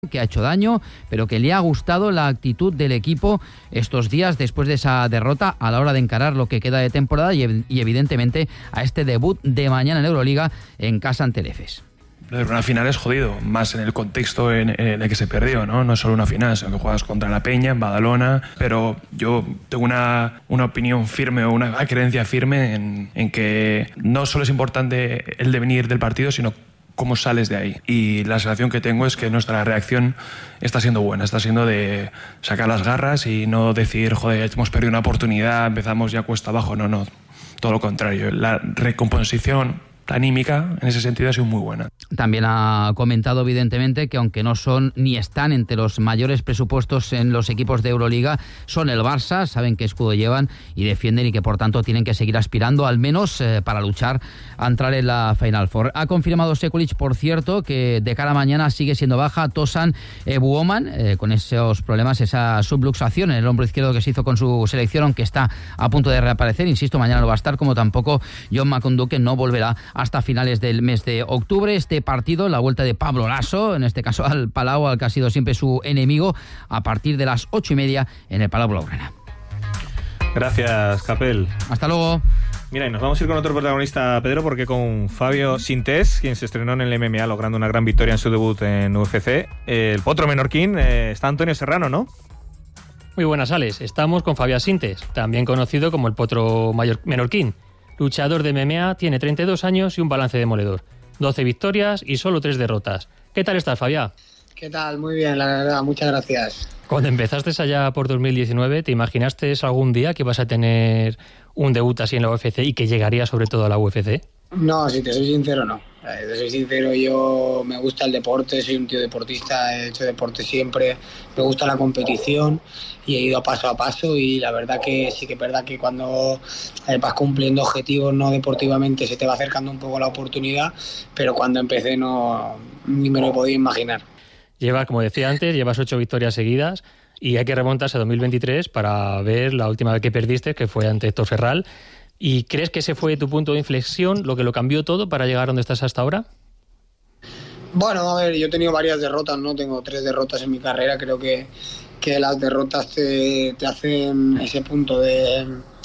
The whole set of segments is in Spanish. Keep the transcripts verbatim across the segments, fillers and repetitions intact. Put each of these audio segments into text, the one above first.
que ha hecho daño, pero que le ha gustado la actitud del equipo estos días después de esa derrota a la hora de encarar lo que queda de temporada y, y evidentemente a este debut de mañana en Euroliga en casa ante el Efes. Una final es jodido, más en el contexto en, en el que se perdió, ¿no? No es solo una final, sino que juegas contra la Peña en Badalona, pero yo tengo una, una opinión firme o una creencia firme en, en que no solo es importante el devenir del partido, sino cómo sales de ahí. Y la sensación que tengo es que nuestra reacción está siendo buena, está siendo de sacar las garras y no decir, joder, hemos perdido una oportunidad, empezamos ya cuesta abajo. No, no, todo lo contrario. La recomposición anímica en ese sentido ha sido muy buena. También ha comentado evidentemente que aunque no son ni están entre los mayores presupuestos en los equipos de Euroliga, son el Barça, saben qué escudo llevan y defienden y que por tanto tienen que seguir aspirando al menos eh, para luchar a entrar en la Final Four. Ha confirmado Sekulic, por cierto, que de cara a mañana sigue siendo baja Tosan Ebuoman, eh, con esos problemas, esa subluxación en el hombro izquierdo que se hizo con su selección, aunque está a punto de reaparecer. Insisto, mañana no va a estar, como tampoco John McConduque, que no volverá hasta finales del mes de octubre. Este partido, la vuelta de Pablo Laso, en este caso al Palau, al que ha sido siempre su enemigo, a partir de las ocho y media en el Palau Blaugrana. Gracias, Capel. Hasta luego. Mira, y nos vamos a ir con otro protagonista, Pedro, porque con Fabio Sintés, quien se estrenó en el M M A logrando una gran victoria en su debut en U F C, el potro menorquín, eh, está Antonio Serrano, ¿no? Muy buenas, Alex. Estamos con Fabio Sintés, también conocido como el potro mayor menorquín. Luchador de M M A, tiene treinta y dos años y un balance demoledor. doce victorias y solo tres derrotas. ¿Qué tal estás, Fabián? ¿Qué tal? Muy bien, la verdad, muchas gracias. Cuando empezaste allá por dos mil diecinueve, ¿te imaginaste algún día que vas a tener un debut así en la U F C y que llegaría sobre todo a la U F C? No, si te soy sincero, no. Eh, te soy sincero, yo me gusta el deporte, soy un tío deportista, he hecho deporte siempre, me gusta la competición y he ido paso a paso y la verdad que sí que es verdad que cuando eh, vas cumpliendo objetivos no deportivamente se te va acercando un poco la oportunidad, pero cuando empecé no ni me lo podía imaginar. Llevas, como decía antes, llevas ocho victorias seguidas y hay que remontarse a dos mil veintitrés para ver la última vez que perdiste, que fue ante Héctor Ferral. ¿Y crees que ese fue tu punto de inflexión, lo que lo cambió todo para llegar donde estás hasta ahora? Bueno, a ver, yo he tenido varias derrotas, ¿no? Tengo tres derrotas en mi carrera. Creo que, que las derrotas te, te hacen ese punto de,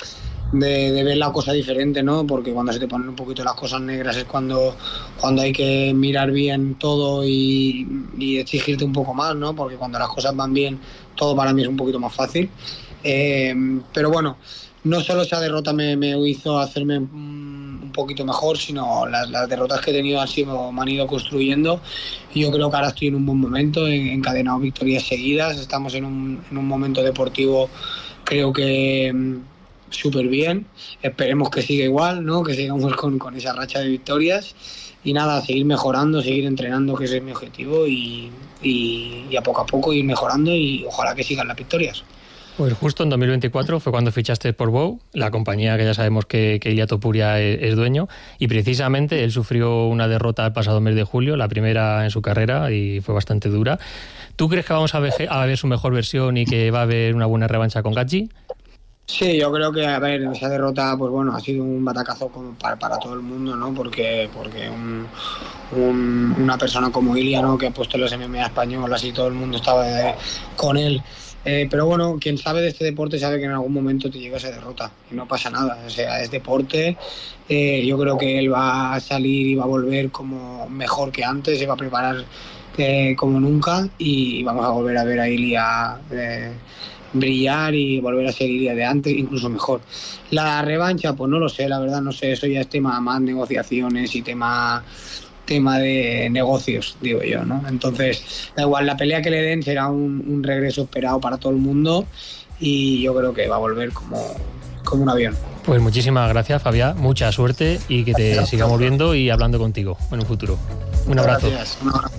de, de ver la cosa diferente, ¿no? Porque cuando se te ponen un poquito las cosas negras es cuando, cuando hay que mirar bien todo y, y exigirte un poco más, ¿no? Porque cuando las cosas van bien, todo para mí es un poquito más fácil. Eh, pero bueno, no solo esa derrota me, me hizo hacerme un poquito mejor, sino las, las derrotas que he tenido han sido, me han ido construyendo. Y yo creo que ahora estoy en un buen momento, he encadenado victorias seguidas, estamos en un, en un momento deportivo, creo que súper bien. Esperemos que siga igual, ¿no? Que sigamos con, con esa racha de victorias. Y nada, seguir mejorando, seguir entrenando, que ese es mi objetivo, y, y, y a poco a poco ir mejorando y ojalá que sigan las victorias. Pues justo en dos mil veinticuatro fue cuando fichaste por Bow, la compañía que ya sabemos que, que Ilia Topuria es, es dueño, y precisamente él sufrió una derrota el pasado mes de julio, la primera en su carrera, y fue bastante dura. ¿Tú crees que vamos a ver, a ver su mejor versión y que va a haber una buena revancha con Gaethje? Sí, yo creo que, a ver, esa derrota, pues bueno, ha sido un batacazo como para, para todo el mundo, ¿no? Porque, porque un, un, una persona como Ilia, ¿no? Que ha puesto los M M A españolas y todo el mundo estaba de, con él. Eh, pero bueno, quien sabe de este deporte sabe que en algún momento te llega esa derrota y no pasa nada, o sea, es deporte. Eh, yo creo que él va a salir y va a volver como mejor que antes, se va a preparar eh, como nunca y vamos a volver a ver a Ilia eh, brillar y volver a ser Ilia de antes, incluso mejor. La revancha, pues no lo sé, la verdad no sé, eso ya es tema más negociaciones y tema... tema de negocios, digo yo, ¿no? Entonces, da igual, la pelea que le den será un, un regreso esperado para todo el mundo y yo creo que va a volver como, como un avión. Pues muchísimas gracias, Fabián, mucha suerte y que te gracias. Sigamos viendo y hablando contigo en un futuro. Un abrazo. Gracias, un abrazo.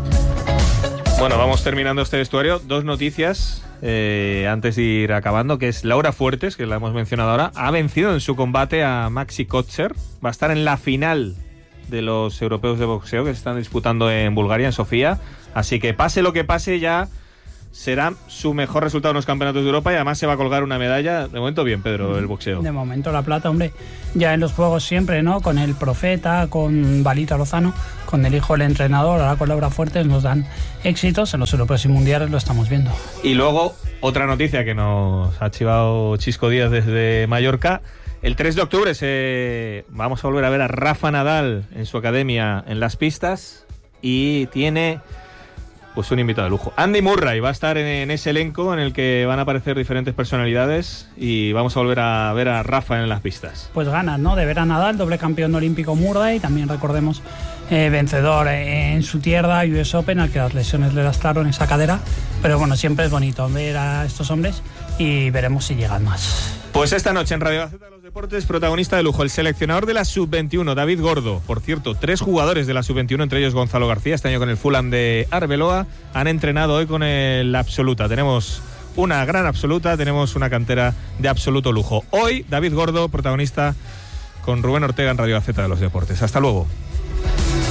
Bueno, vamos terminando este vestuario. Dos noticias eh, antes de ir acabando, que es Laura Fuertes, que la hemos mencionado ahora, ha vencido en su combate a Maxi Kotzer, va a estar en la final de los europeos de boxeo que se están disputando en Bulgaria, en Sofía, así que pase lo que pase ya será su mejor resultado en los campeonatos de Europa y además se va a colgar una medalla. De momento bien, Pedro, el boxeo. De momento la plata, hombre. Ya en los juegos siempre, ¿no? Con el Profeta, con Balita Lozano, con el hijo del entrenador, ahora con Laura Fuertes nos dan éxitos. En los europeos y mundiales lo estamos viendo. Y luego, otra noticia que nos ha chivado Chisco Díaz desde Mallorca. El tres de octubre se... vamos a volver a ver a Rafa Nadal en su academia en las pistas y tiene... pues un invitado de lujo. Andy Murray va a estar en, en ese elenco en el que van a aparecer diferentes personalidades y vamos a volver a ver a Rafa en las pistas. Pues ganas, ¿no? De ver a Nadal, doble campeón olímpico Murray, también recordemos eh, vencedor en su tierra, U S Open, al que las lesiones le lastraron esa cadera. Pero bueno, siempre es bonito ver a estos hombres y veremos si llegan más. Pues esta noche en Radio Gaceta de los Deportes, protagonista de lujo, el seleccionador de la sub veintiuno, David Gordo. Por cierto, tres jugadores de la sub veintiuno, entre ellos Gonzalo García, este año con el Fulham de Arbeloa, han entrenado hoy con el Absoluta. Tenemos una gran Absoluta, tenemos una cantera de absoluto lujo. Hoy, David Gordo, protagonista con Rubén Ortega en Radio Gaceta de los Deportes. Hasta luego.